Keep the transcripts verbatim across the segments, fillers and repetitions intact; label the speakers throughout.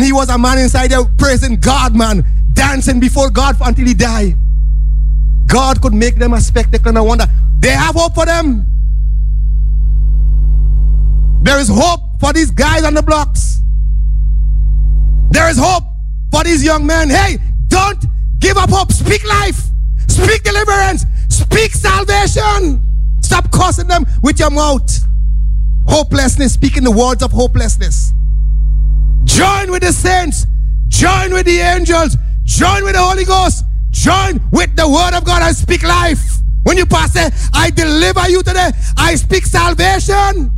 Speaker 1: And he was a man inside there praising God, man, dancing before God until he died. God could make them a spectacle, and I wonder, they have hope for them. There is hope for these guys on the blocks. There is hope for these young men. Hey, don't give up hope. Speak life. Speak deliverance. Speak salvation. Stop cursing them with your mouth. Hopelessness, speaking the words of hopelessness. Join with the saints. Join with the angels. Join with the Holy Ghost. Join with the word of God and speak life. When you pass it, I deliver you today. I speak salvation.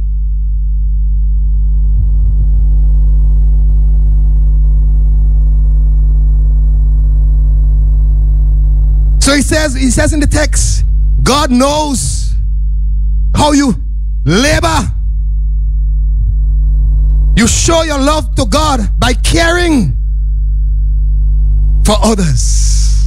Speaker 1: So he says, he says in the text, God knows how you labor. You show your love to God by caring for others.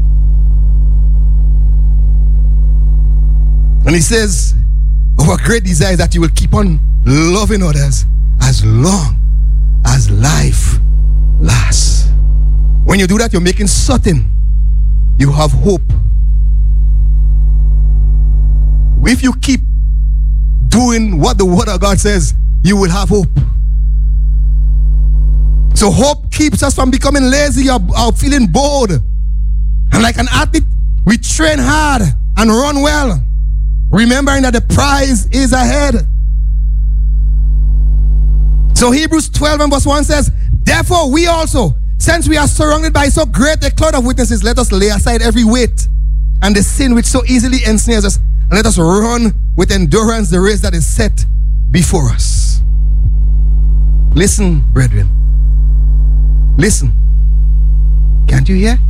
Speaker 1: And he says, our great desire is that you will keep on loving others as long as life lasts. When you do that, you're making certain you have hope. If you keep doing what the word of God says, you will have hope. So hope keeps us from becoming lazy or, or feeling bored. And like an athlete, we train hard and run well, remembering that the prize is ahead. So Hebrews twelve and verse one says, therefore we also, since we are surrounded by so great a cloud of witnesses, let us lay aside every weight and the sin which so easily ensnares us, and let us run with endurance the race that is set before us. Listen, brethren. Listen. Can't you hear?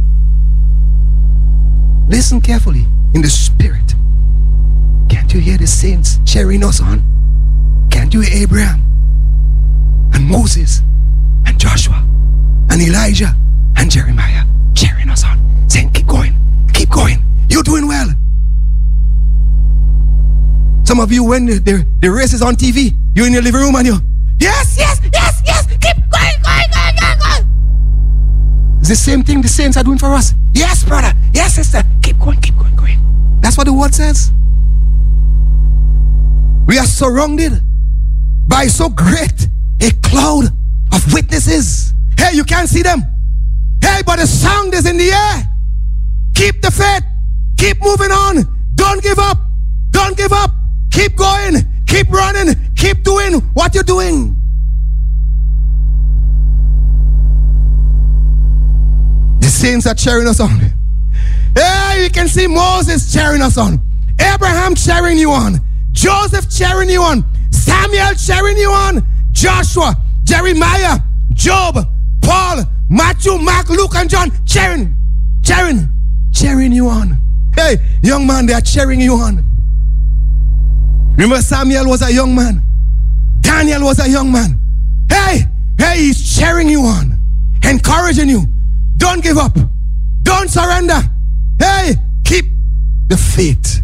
Speaker 1: Listen carefully in the spirit. Can't you hear the saints cheering us on? Can't you hear Abraham and Moses and Joshua and Elijah and Jeremiah cheering us on, saying, keep going, keep going, you're doing well. Some of you, when the, the, the race is on T V, you're in your living room and you're, yes, yes, yes, yes, keep going, going, going, going, going. It's the same thing the saints are doing for us. Yes, brother, yes, sister, keep going, keep going, going. That's what the word says. We are surrounded by so great a cloud of witnesses. Hey, you can't see them. Hey, but the sound is in the air. Keep the faith. Keep moving on. Don't give up. Don't give up. Keep going. Keep running. Keep doing what you're doing. The saints are cheering us on. Hey, you can see Moses cheering us on. Abraham cheering you on. Joseph cheering you on. Samuel cheering you on. Joshua, Jeremiah, Job, Paul, Matthew, Mark, Luke, and John cheering, cheering, cheering you on. Hey, young man, they are cheering you on. Remember, Samuel was a young man. Daniel was a young man. Hey, hey, he's cheering you on, encouraging you. Don't give up. Don't surrender. Hey, keep the faith.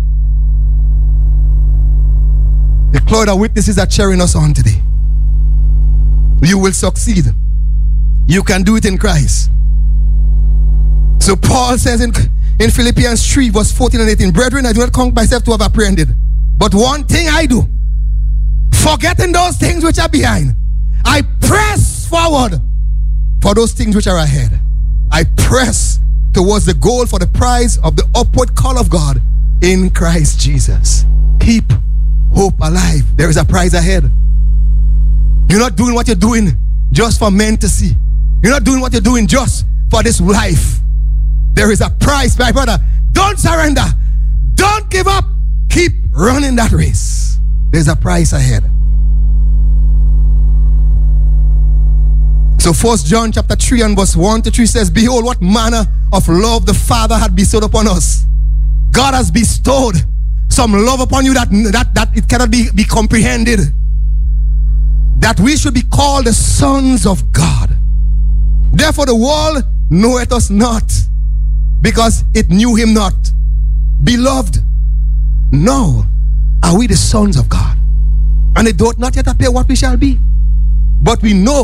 Speaker 1: The cloud of witnesses are cheering us on today. You will succeed. You can do it in Christ. So Paul says in, in Philippians three, verse fourteen and eighteen, brethren, I do not count myself to have apprehended, but one thing I do, forgetting those things which are behind, I press forward for those things which are ahead. I press towards the goal for the prize of the upward call of God in Christ Jesus. Keep hope alive. There is a prize ahead. You're not doing what you're doing just for men to see. You're not doing what you're doing just for this life. There is a prize, my brother. Don't surrender. Don't give up. Keep running that race. There's a prize ahead. So First John chapter three and verse one to three says, behold, what manner of love the Father had bestowed upon us. God has bestowed some love upon you that, that, that it cannot be, be comprehended. That we should be called the sons of God. Therefore the world knoweth us not, because it knew him not. Beloved, now are we the sons of God, and it doth not yet appear what we shall be. But we know